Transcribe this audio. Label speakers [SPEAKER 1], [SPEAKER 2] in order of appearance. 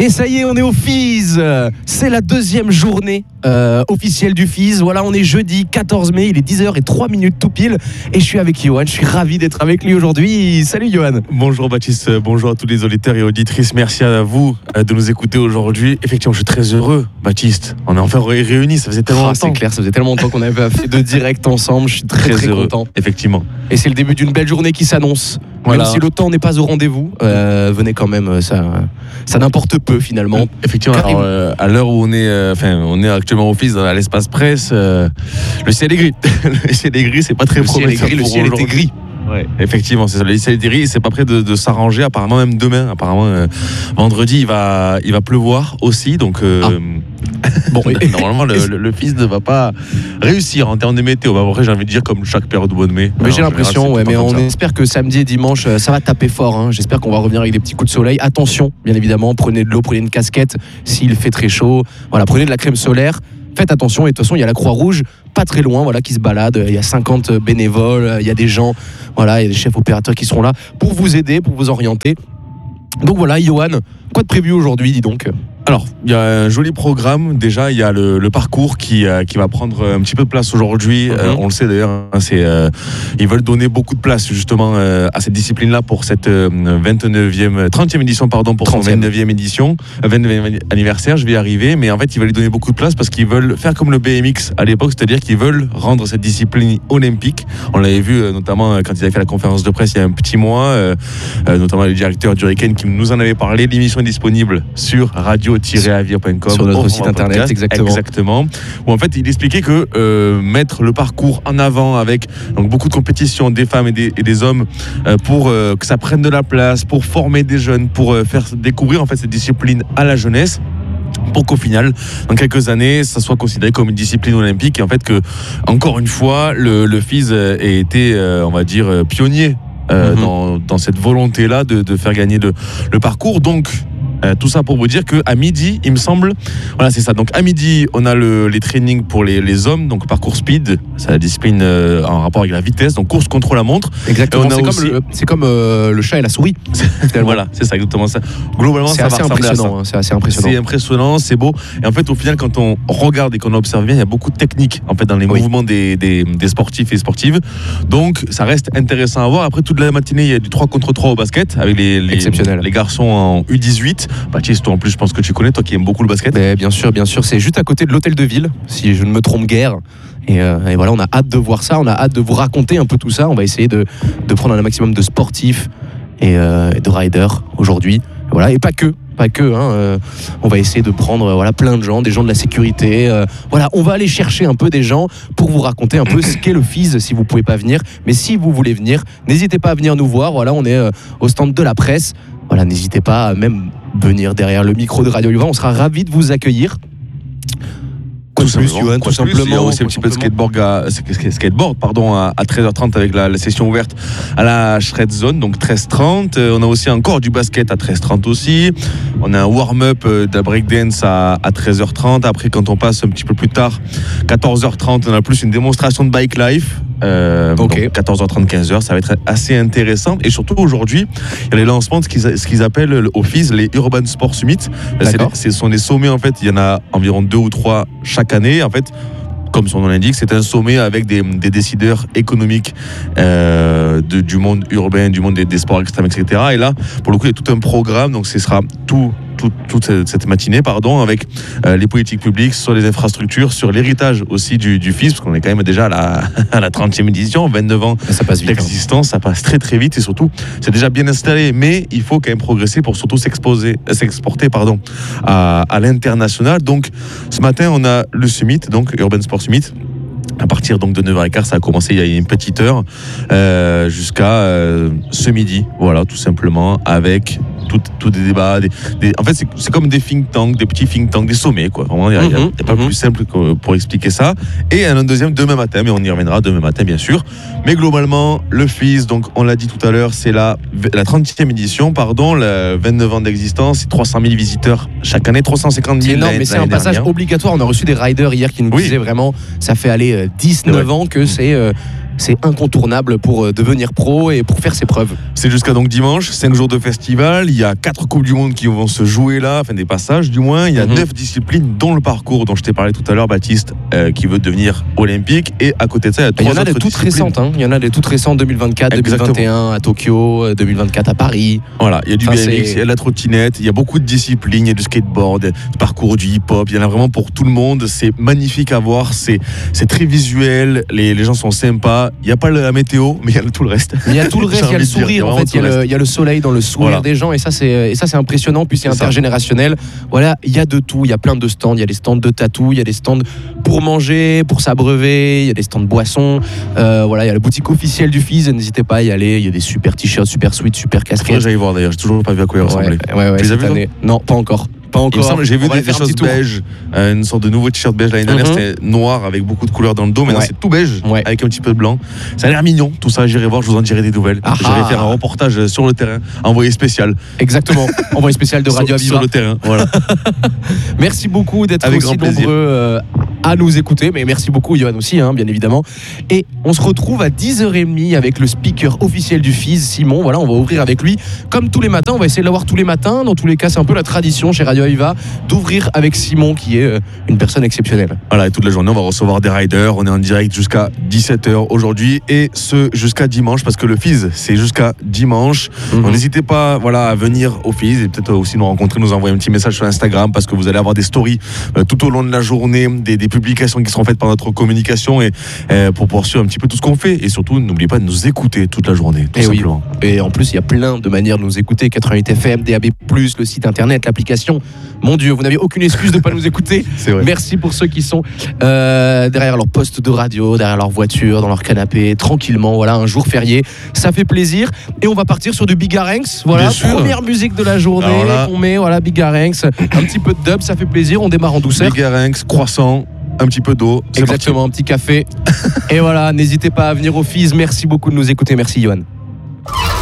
[SPEAKER 1] Et ça y est, on est au FIS. C'est la deuxième journée officielle du FIS. Voilà, on est jeudi 14 mai, il est 10h03 tout pile. Et je suis avec Johan, je suis ravi d'être avec lui aujourd'hui. Salut Johan.
[SPEAKER 2] Bonjour Baptiste, bonjour à tous les auditeurs et auditrices. Merci à vous de nous écouter aujourd'hui. Effectivement, je suis très heureux, Baptiste. On est enfin réunis, ça faisait tellement longtemps.
[SPEAKER 1] C'est clair, ça faisait tellement longtemps qu'on avait pas fait de direct ensemble. Je suis très
[SPEAKER 2] heureux,
[SPEAKER 1] content.
[SPEAKER 2] Effectivement.
[SPEAKER 1] Et c'est le début d'une belle journée qui s'annonce.
[SPEAKER 2] Voilà.
[SPEAKER 1] Même si le temps n'est pas au rendez-vous, venez quand même, ça n'importe peu finalement.
[SPEAKER 2] Effectivement, alors, à l'heure où on est actuellement au FIS dans l'espace presse, le ciel est gris. Le ciel est gris, c'est pas très prometteur.
[SPEAKER 1] Le ciel était gris.
[SPEAKER 2] Ouais, effectivement, c'est ça. Le ciel est gris, c'est pas prêt de s'arranger. Apparemment, même demain, vendredi, il va pleuvoir aussi. Donc, bon, normalement, le FIS ne va pas réussir en termes de météo. Après, j'ai envie de dire comme chaque période du mois de mai.
[SPEAKER 1] Mais j'ai l'impression, mais on espère que samedi et dimanche, ça va taper fort. Hein. J'espère qu'on va revenir avec des petits coups de soleil. Attention, bien évidemment, prenez de l'eau, prenez une casquette s'il fait très chaud. Voilà, prenez de la crème solaire. Faites attention, et de toute façon, il y a la Croix-Rouge, pas très loin, voilà, qui se balade. Il y a 50 bénévoles, il y a des gens, voilà, il y a des chefs opérateurs qui seront là pour vous aider, pour vous orienter. Donc voilà, Johan, quoi de prévu aujourd'hui, dis donc ?
[SPEAKER 2] Alors, il y a un joli programme. Déjà, il y a le parcours qui va prendre un petit peu de place aujourd'hui. On le sait d'ailleurs, ils veulent donner beaucoup de place justement à cette discipline-là pour cette 30e édition, pour son 29e édition, 29e anniversaire, je vais y arriver. Mais en fait, ils veulent lui donner beaucoup de place parce qu'ils veulent faire comme le BMX à l'époque, c'est-à-dire qu'ils veulent rendre cette discipline olympique. On l'avait vu notamment quand ils avaient fait la conférence de presse il y a un petit mois, notamment le directeur du Hurricane qui nous en avait parlé. L'émission est disponible sur radio-avir.com
[SPEAKER 1] sur notre site internet,
[SPEAKER 2] exactement, où en fait il expliquait que mettre le parcours en avant avec donc beaucoup de compétitions des femmes et des hommes pour que ça prenne de la place, pour former des jeunes, pour faire découvrir en fait cette discipline à la jeunesse, pour qu'au final, dans quelques années, ça soit considéré comme une discipline olympique. Et en fait que, encore une fois, le FIS ait été, on va dire, pionnier dans cette volonté-là de faire gagner le parcours. Donc, tout ça pour vous dire qu'à midi, il me semble, voilà, c'est ça. Donc à midi, on a les trainings pour les hommes, donc parcours speed, c'est la discipline en rapport avec la vitesse, donc course contre la montre.
[SPEAKER 1] Exactement. C'est comme le chat et la souris.
[SPEAKER 2] Voilà, c'est ça, exactement ça. Globalement,
[SPEAKER 1] c'est
[SPEAKER 2] ça
[SPEAKER 1] assez
[SPEAKER 2] va ressembler à ça.
[SPEAKER 1] C'est assez impressionnant.
[SPEAKER 2] C'est impressionnant, c'est beau. Et en fait, au final, quand on regarde et qu'on observe bien, il y a beaucoup de techniques en fait dans les mouvements des sportifs et sportives. Donc, ça reste intéressant à voir. Après, toute la matinée, il y a du 3 contre 3 au basket avec les garçons en U18. Baptiste, toi en plus je pense que tu connais, toi qui aimes beaucoup le basket.
[SPEAKER 1] Mais bien sûr, c'est juste à côté de l'hôtel de ville, si je ne me trompe guère. Et voilà, on a hâte de voir ça, on a hâte de vous raconter un peu tout ça. On va essayer de prendre un maximum de sportifs et de riders aujourd'hui. Voilà, et pas que. On va essayer de prendre plein de gens, des gens de la sécurité. On va aller chercher un peu des gens pour vous raconter un peu ce qu'est le FIS si vous pouvez pas venir. Mais si vous voulez venir, n'hésitez pas à venir nous voir. Voilà, on est au stand de la presse. Voilà, n'hésitez pas à même venir derrière le micro de Radio Luva. On sera ravis de vous accueillir. Tout simplement.
[SPEAKER 2] Il y a aussi un petit peu de skateboard à 13h30 avec la session ouverte à la Shred Zone, donc 13h30. On a aussi encore du basket à 13h30 aussi. On a un warm-up de la breakdance à 13h30. Après, quand on passe un petit peu plus tard, 14h30, on a plus une démonstration de bike life. Donc 14h30, 15h, ça va être assez intéressant. Et surtout aujourd'hui, il y a les lancements de ce qu'ils appellent au FIS les Urban Sport Summit. Ce sont des sommets, en fait, il y en a environ 2 ou 3 chaque année. En fait, comme son nom l'indique, c'est un sommet avec des décideurs économiques du monde urbain, du monde des sports extrêmes, etc. Et là, pour le coup, il y a tout un programme. Donc, ce sera toute cette matinée, avec les politiques publiques sur les infrastructures, sur l'héritage aussi du FIS, parce qu'on est quand même déjà à la 30e édition, 29 ans d'existence, ça passe très très vite et surtout, c'est déjà bien installé, mais il faut quand même progresser pour surtout s'exporter à l'international. Donc, ce matin, on a le Summit, donc Urban Sport Summit. À partir donc de 9h15, ça a commencé il y a une petite heure jusqu'à ce midi, voilà, tout simplement, avec tout des débats. En fait, c'est comme des think tanks, des petits think tanks, des sommets, quoi. Vraiment, il n'y a pas plus simple pour expliquer ça. Et un deuxième demain matin, mais on y reviendra demain matin, bien sûr. Mais globalement, le FIS, donc on l'a dit tout à l'heure, c'est la 30e édition, la 29 ans d'existence, c'est 300 000 visiteurs chaque année, 350 000
[SPEAKER 1] l'année. Mais c'est un passage obligatoire. On a reçu des riders hier qui nous disaient vraiment, ça fait aller 19 ans que c'est c'est incontournable pour devenir pro et pour faire ses preuves.
[SPEAKER 2] C'est jusqu'à donc dimanche, 5 jours de festival, il y a 4 Coupes du Monde qui vont se jouer là, enfin des passages du moins, il y a 9 disciplines dont le parcours dont je t'ai parlé tout à l'heure, Baptiste, qui veut devenir olympique, et à côté de ça, il y a 3 autres disciplines.
[SPEAKER 1] Il y en a des toutes récentes, il y en a des toutes récentes, 2024,
[SPEAKER 2] Exactement.
[SPEAKER 1] 2021 à Tokyo, 2024 à Paris.
[SPEAKER 2] Voilà, il y a du BMX, il y a de la trottinette, il y a beaucoup de disciplines, il y a du skateboard, du parcours, du hip-hop, il y en a vraiment pour tout le monde, c'est magnifique à voir, c'est très visuel, les gens sont sympas, il n'y a pas la météo, mais il y a tout le reste.
[SPEAKER 1] Il y a tout le reste, il y a le sourire, en fait, il y a le soleil dans le sourire des gens, et ça c'est impressionnant, puis c'est intergénérationnel. Voilà, il y a de tout, il y a plein de stands, il y a des stands de tatou, il y a des stands pour manger, pour s'abreuver, il y a des stands de boissons, voilà, il y a la boutique officielle du Fizz, n'hésitez pas à y aller, il y a des super t-shirts, super sweats, super casquettes.
[SPEAKER 2] J'allais voir d'ailleurs, j'ai toujours pas vu à quoi il ressemblait.
[SPEAKER 1] Ouais,
[SPEAKER 2] tu les as
[SPEAKER 1] cette
[SPEAKER 2] vus,
[SPEAKER 1] année. Non, pas encore. Pas encore.
[SPEAKER 2] Il me semble, j'ai vu des choses beiges, une sorte de nouveau t-shirt beige l'année dernière, c'était noir avec beaucoup de couleurs dans le dos, maintenant c'est tout beige avec un petit peu de blanc. Ça a l'air mignon, tout ça, j'irai voir, je vous en dirai des nouvelles. J'irai faire un reportage sur le terrain, envoyé spécial.
[SPEAKER 1] Exactement, envoyé spécial de Radio Aviva.
[SPEAKER 2] Sur le terrain, voilà.
[SPEAKER 1] Merci beaucoup d'être
[SPEAKER 2] avec
[SPEAKER 1] aussi nombreux à nous écouter, mais merci beaucoup Yohan aussi, bien évidemment. Et on se retrouve à 10h30 avec le speaker officiel du Fizz, Simon. Voilà, on va ouvrir avec lui. Comme tous les matins, on va essayer de l'avoir tous les matins. Dans tous les cas, c'est un peu la tradition chez Radio Aviva d'ouvrir avec Simon, qui est une personne exceptionnelle.
[SPEAKER 2] Voilà, et toute la journée, on va recevoir des riders. On est en direct jusqu'à 17h aujourd'hui, et ce jusqu'à dimanche, parce que le Fizz, c'est jusqu'à dimanche. Donc, n'hésitez pas à venir au Fizz, et peut-être aussi nous rencontrer, nous envoyer un petit message sur Instagram, parce que vous allez avoir des stories tout au long de la journée, des publications qui seront faites par notre communication, et pour pouvoir suivre un petit peu tout ce qu'on fait, et surtout n'oubliez pas de nous écouter toute la journée, tout simplement.
[SPEAKER 1] Et en plus il y a plein de manières de nous écouter, 88 FM, DAB+, le site internet, l'application. Mon Dieu, vous n'avez aucune excuse de ne pas nous écouter.
[SPEAKER 2] C'est vrai.
[SPEAKER 1] Merci pour ceux qui sont derrière leur poste de radio, derrière leur voiture, dans leur canapé, tranquillement, voilà, un jour férié, ça fait plaisir. Et on va partir sur du Bigarenx, voilà, première musique de la journée qu'on met, voilà, Bigarenx, un petit peu de dub, ça fait plaisir, on démarre en douceur.
[SPEAKER 2] Bigarenx, croissant, un petit peu d'eau.
[SPEAKER 1] Exactement, un petit café. Et voilà, n'hésitez pas à venir au Fizz. Merci beaucoup de nous écouter. Merci, Yohan.